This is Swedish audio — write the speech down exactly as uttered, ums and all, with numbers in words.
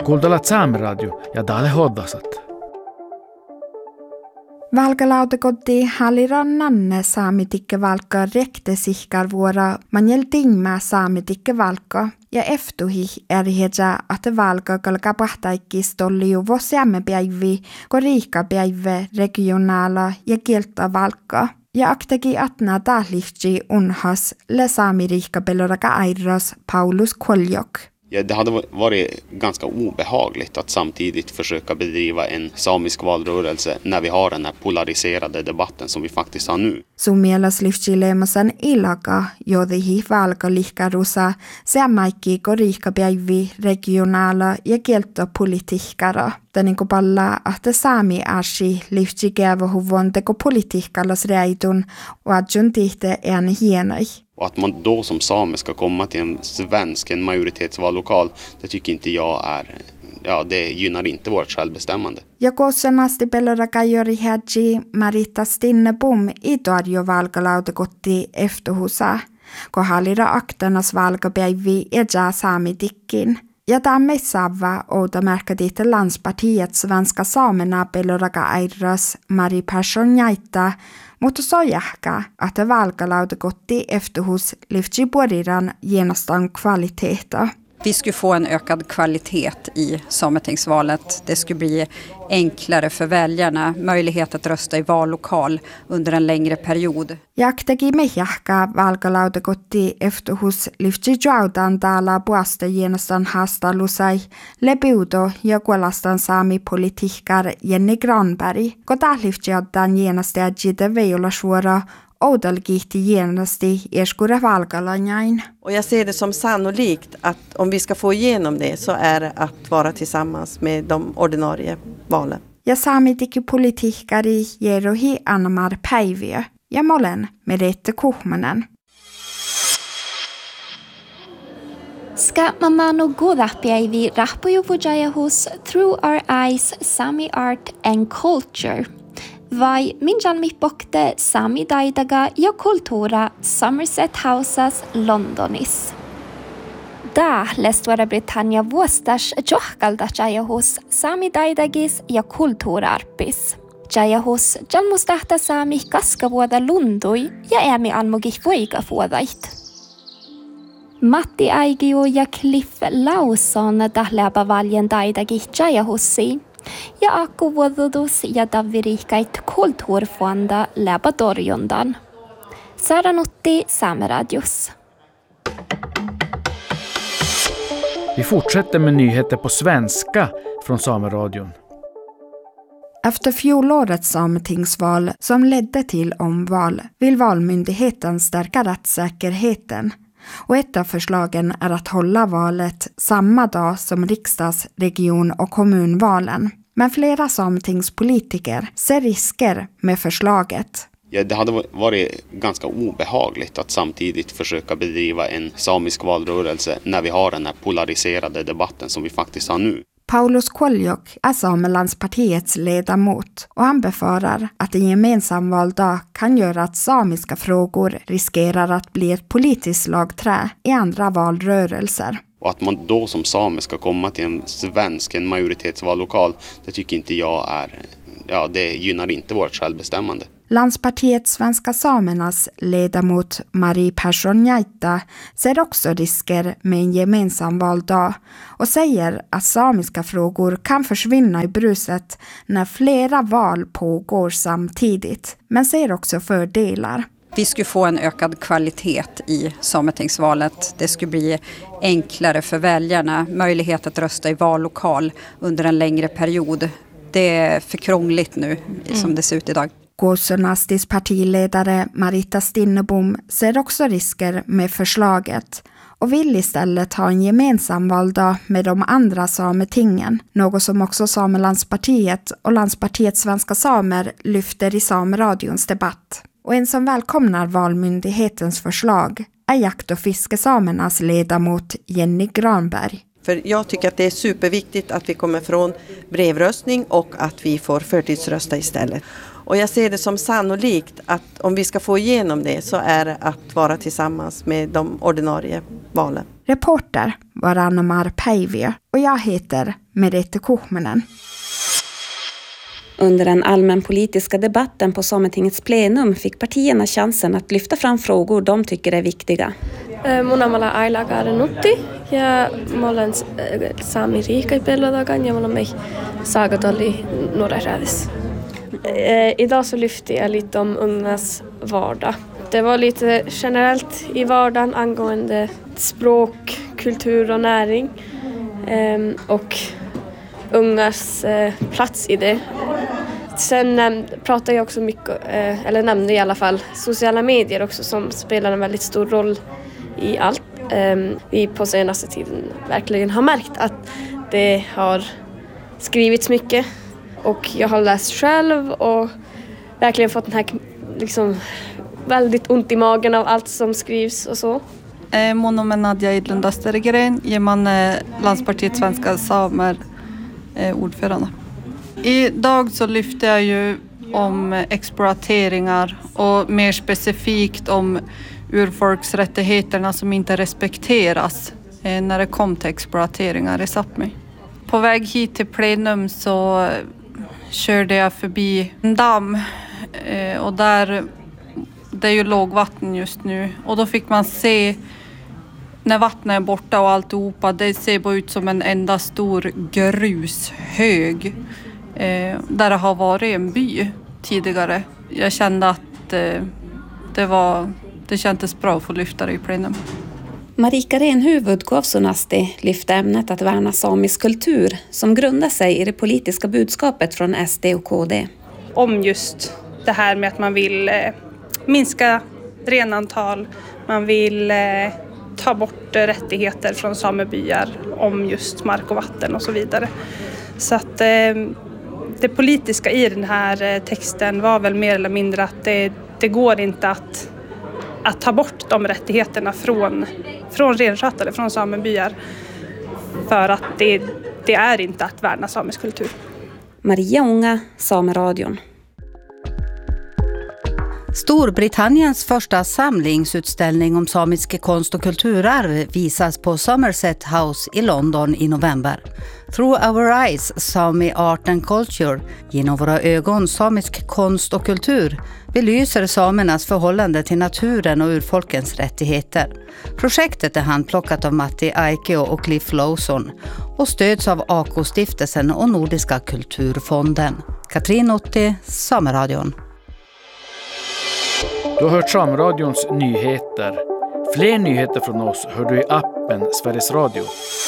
kuuntelet Saamiradio ja täällä hoddasat. Valkalautakotti hallirannan saamitikke valka rektesihkar vuora manjeltingmä saamitikke valka ja eftuhi erheja att valka kalka pahtaikki stolliu vosiamme päivi ko riikka päive regionaala ja kielta valka. Ja aktegi atna dahlihti unhas le saami riikka peloraka airas Paulus Koljok. Ja, det hade varit ganska obehagligt att samtidigt försöka bedriva en samisk valrörelse när vi har den här polariserade debatten som vi faktiskt har nu. Sumielas lyftsileemasan ilaka, jodihi valkalihkarusa, seamaikki korihkapäivi regionaala ja kieltopolitiikkara. Täniko palla, että saami arsi lyftsikävähuvon teko politiikkalas reitun, och adjun tihte en hienai. Och att man då som same ska komma till en svensk, en majoritetsvallokal, det tycker inte jag är, ja, det gynnar inte vårt självbestämmande. Ja koossanasti peloraka jori hädji Marita Stinnebom i tuarjo valkalautakotti eftohusa, ko hallira aktanas valkapäivi ja saamitikkin. Ja tämä saava outa märkätitte landspartiet svenska samerna peloraka airas Mari Persson jäitä, mutta sojahka, että valkalautakotti efterhus lyfti boriran genostan kvaliteter. Vi skulle få en ökad kvalitet i sametingsvalet. Det skulle bli enklare för väljarna, möjlighet att rösta i vallokal under en längre period. Jaktegi mehjahka valkalautakotti efterhus lyfti joudan täällä puasta genostan haastalusai lepiuto ja kuolastan saami politiikkar Jenny Granberg, kun tää lyfti joudan genasta jäjide veiolasuora Oudalgihti genasti erskure valkalanjain. Och jag ser det som sannolikt att om vi ska få igenom det så är det att vara tillsammans med de ordinarie valen. Ja saamitikki politiikkari Jerohi Anmar Päiviö ja molen Merete Kuhmanen. Ska mamano godapäivi rahpujuvujayahus Through Our Eyes Sami Art and Culture. Vai minjan pokte Sami Daidaga ja kultura Somerset Houses Londonis. Da Lestora Britannia vuostas johkalda jayahus Sami Daidagis ja kulturarpis. Jayahus jalmustahta Sami kaskavuoda lundui ja äämi almugih voiga vuodait. Matti Aigio ja Cliff Lawson dahleaba valjen Daidagih jayahussi. Ja akkuvuodus ja davvirikait kulturfonda läpa torjundan. Sara Nutti, Saameradios. Vi fortsätter med nyheter på svenska från Saameradion. Efter fjolårets sametingsval som ledde till omval vill valmyndigheten stärka rättssäkerheten. Och ett av förslagen är att hålla valet samma dag som riksdags-, region- och kommunvalen. Men flera sametingspolitiker ser risker med förslaget. Ja, det hade varit ganska obehagligt att samtidigt försöka bedriva en samisk valrörelse när vi har den här polariserade debatten som vi faktiskt har nu. Paulus Koljok är Samelandspartiets ledamot och han befarar att en gemensam valdag kan göra att samiska frågor riskerar att bli ett politiskt slagträ i andra valrörelser. Och att man då som same ska komma till en svensk, en majoritetsvallokal, det tycker inte jag är, ja, det gynnar inte vårt självbestämmande. Landspartiet Svenska Samernas ledamot Mari Persson jäitä ser också risker med en gemensam valdag och säger att samiska frågor kan försvinna i bruset när flera val pågår samtidigt, men ser också fördelar. Vi skulle få en ökad kvalitet i sametingsvalet. Det skulle bli enklare för väljarna, möjlighet att rösta i vallokal under en längre period. Det är för krångligt nu mm. som det ser ut idag. Kuosunastis partiledare Marita Stinnebom ser också risker med förslaget och vill istället ha en gemensam valdag med de andra sametingen, något som också Samelandspartiet och Landspartiet Svenska Samer lyfter i Saameradions debatt. Och en som välkomnar valmyndighetens förslag är jakt- och fiskesamernas ledamot Jenny Granberg. För jag tycker att det är superviktigt att vi kommer från brevröstning och att vi får förtidsrösta istället. Och jag ser det som sannolikt att om vi ska få igenom det så är det att vara tillsammans med de ordinarie valen. Reporter var Anna-Mar Päiviö och jag heter Merete Kuhmanen. Under den allmänpolitiska debatten på Sametingets plenum fick partierna chansen att lyfta fram frågor de tycker är viktiga. Mun amalla Aila Kaarenutti ja mä olen Sami Riika i Pellodagan ja mä olen mig Sagatolli Norrarävis. Idag så lyfte jag lite om ungas vardag. Det var lite generellt i vardagen angående språk, kultur och näring och ungas plats i det. Sen pratade jag också mycket, eller nämnde i alla fall, sociala medier också som spelar en väldigt stor roll i allt. Vi på senaste tiden verkligen har märkt att det har skrivits mycket och jag har läst själv och verkligen fått den här liksom väldigt ont i magen av allt som skrivs och så. Mon nome Nadja Idlund Östergren, Geman Landspartiet Svenska Samer ordförande. Idag så lyfter jag ju om exploateringar och mer specifikt om urfolksrättigheterna som inte respekteras när det kom till exploateringar i Sápmi. På väg hit till plenum så körde jag förbi en damm och där det är ju lågvatten just nu och då fick man se när vattnet är borta och alltihopa, det ser bara ut som en enda stor grushög eh, där det har varit en by tidigare. Jag kände att eh, det var det kändes bra att få lyfta det i plenum. Marika Renhuvud Kovsunasti lyfte ämnet att värna samisk kultur som grundar sig i det politiska budskapet från S D och K D. Om just det här med att man vill eh, minska renantal, man vill eh, ta bort rättigheter från samebyar om just mark och vatten och så vidare. Så att eh, det politiska i den här eh, texten var väl mer eller mindre att det, det går inte att, att ta bort de rättigheterna från, från renskötare, från samebyar. För att det, det är inte att värna samisk kultur. Maria Unga, Sameradion. Storbritanniens första samlingsutställning om samisk konst och kulturarv visas på Somerset House i London i november. Through Our Eyes, Sami Art and Culture, genom våra ögon samisk konst och kultur, belyser samernas förhållande till naturen och urfolkens rättigheter. Projektet är handplockat av Matti Aikio och Cliff Lawson och stöds av A K-stiftelsen och Nordiska kulturfonden. Katrin Otti, Sameradion. Du har hört Sameradions nyheter. Fler nyheter från oss hör du i appen Sveriges Radio.